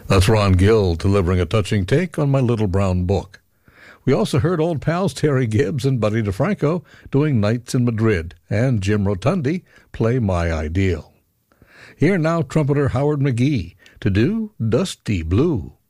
That's Ron Gill delivering a touching take on My Little Brown Book. We also heard old pals Terry Gibbs and Buddy DeFranco doing Nights in Madrid, and Jim Rotundi play My Ideal. Here now trumpeter Howard McGee to do Dusty Blue.